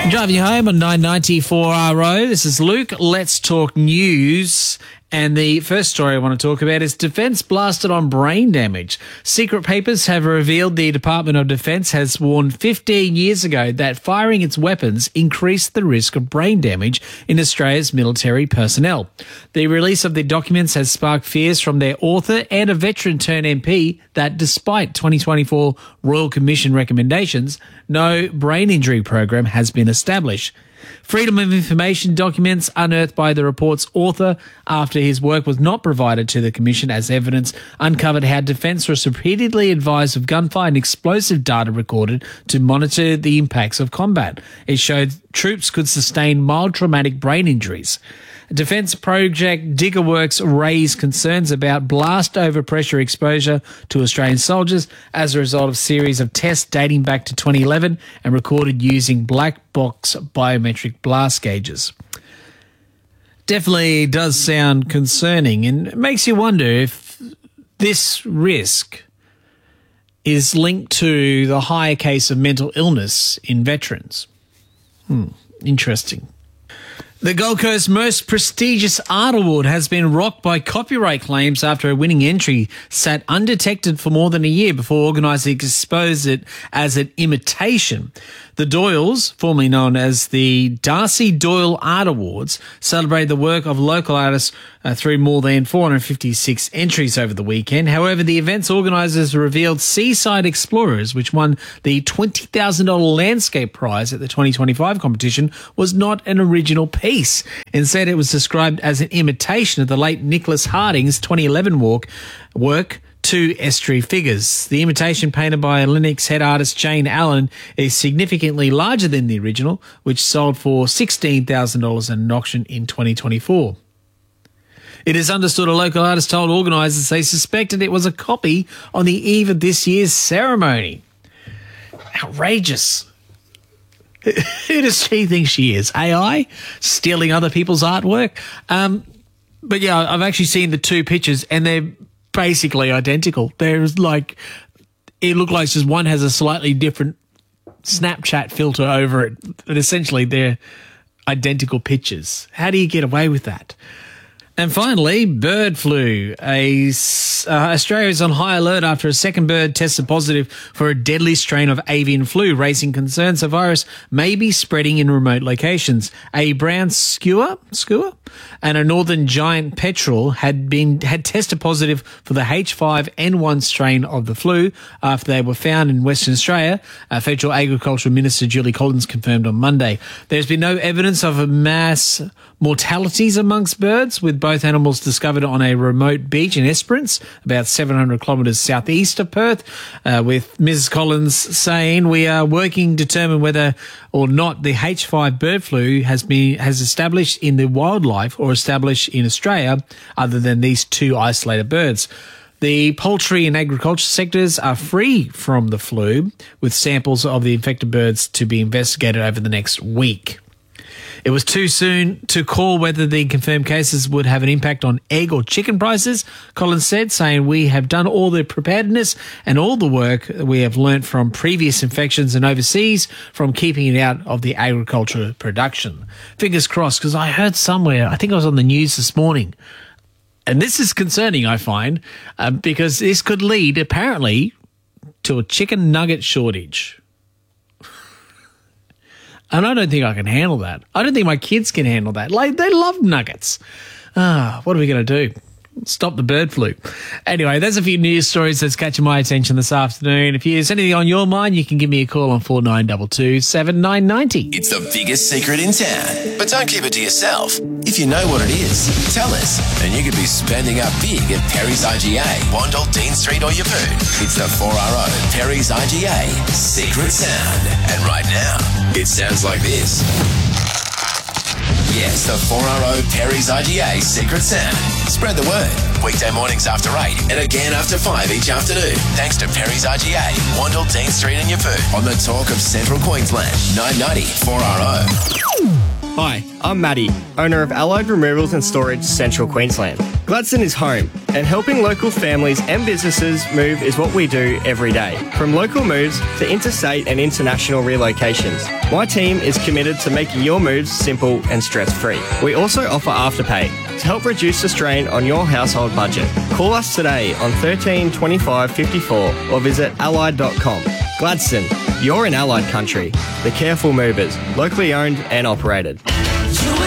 Driving you home on 994RO. This is Luke. Let's talk news. And the first story I want to talk about is Defence blasted on brain damage. Secret papers have revealed the Department of Defence has warned 15 years ago that firing its weapons increased the risk of brain damage in Australia's military personnel. The release of the documents has sparked fears from their author and a veteran-turned-MP that despite 2024 Royal Commission recommendations, no brain injury program has been established. Freedom of Information documents unearthed by the report's author after his work was not provided to the Commission as evidence uncovered how Defence was repeatedly advised of gunfire and explosive data recorded to monitor the impacts of combat. It showed troops could sustain mild traumatic brain injuries. Defence Project DiggerWorks raised concerns about blast overpressure exposure to Australian soldiers as a result of a series of tests dating back to 2011 and recorded using black box biometric blast gauges. Definitely does sound concerning, and it makes you wonder if this risk is linked to the higher case of mental illness in veterans. Interesting. The Gold Coast's most prestigious art award has been rocked by copyright claims after a winning entry sat undetected for more than a year before organisers exposed it as an imitation. The Doyles, formerly known as the Darcy Doyle Art Awards, celebrate the work of local artists through more than 456 entries over the weekend. However, the event's organisers revealed Seaside Explorers, which won the $20,000 Landscape Prize at the 2025 competition, was not an original piece. Instead, it was described as an imitation of the late Nicholas Harding's 2011 work, Two Estuary Figures. The imitation painted by Linux head artist Jane Allen is significantly larger than the original, which sold for $16,000 at an auction in 2024. It is understood a local artist told organisers they suspected it was a copy on the eve of this year's ceremony. Outrageous. Who does she think she is? AI? Stealing other people's artwork? But yeah, I've actually seen the two pictures and they're basically identical. There's like, it looked like just one has a slightly different Snapchat filter over it, but essentially they're identical pictures. How do you get away with that? And finally, bird flu. Australia is on high alert after a second bird tested positive for a deadly strain of avian flu, raising concerns the virus may be spreading in remote locations. A brown skua and a northern giant petrel had tested positive for the H5N1 strain of the flu after they were found in Western Australia. Federal Agriculture Minister Julie Collins confirmed on Monday. There's been no evidence of mass mortalities amongst birds, with both animals discovered on a remote beach in Esperance, about 700 kilometres southeast of Perth, with Mrs. Collins saying, "We are working to determine whether or not the H5 bird flu has established in the wildlife or established in Australia other than these two isolated birds." The poultry and agriculture sectors are free from the flu, with samples of the infected birds to be investigated over the next week. It was too soon to call whether the confirmed cases would have an impact on egg or chicken prices, Collins said, saying, "We have done all the preparedness and all the work we have learnt from previous infections and overseas from keeping it out of the agriculture production." Fingers crossed, because I heard somewhere, I think I was on the news this morning, and this is concerning, I find, because this could lead, apparently, to a chicken nugget shortage. And I don't think I can handle that. I don't think my kids can handle that. Like, they love nuggets. What are we going to do? Stop the bird flu. Anyway, there's a few news stories that's catching my attention this afternoon. If there's anything on your mind, you can give me a call on 4922 7990. It's the biggest secret in town. But don't keep it to yourself. If you know what it is, tell us. And you could be spending up big at Perry's IGA, Wandle, Dean Street or Yeppoon. It's the 4RO Perry's IGA Secret Sound. And right now, it sounds like this. Yes, the 4RO Perry's IGA Secret Sound. Spread the word. Weekday mornings after 8 and again after 5 each afternoon. Thanks to Perry's IGA, Wandle, Dean Street and Yeppoon. On the talk of Central Queensland, 990 4RO. Hi, I'm Matty, owner of Allied Removals and Storage, Central Queensland. Gladstone is home, and helping local families and businesses move is what we do every day. From local moves to interstate and international relocations, my team is committed to making your moves simple and stress-free. We also offer Afterpay to help reduce the strain on your household budget. Call us today on 13 25 54 or visit allied.com. Gladstone, you're in Allied country. The Careful Movers, locally owned and operated.